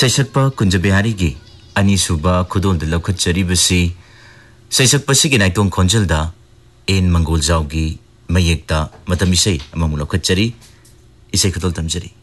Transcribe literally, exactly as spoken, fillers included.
सैसक्पा कुंजबिहारी की अनीसुबा खुदोंद लौखटचरीबसी सैसक्पसिगी नाइतोंग खोंजलदा N Mongol जावगी मयेक्ता मतम इसै अममु लौखटचरी इसै खुदोल तमजरी।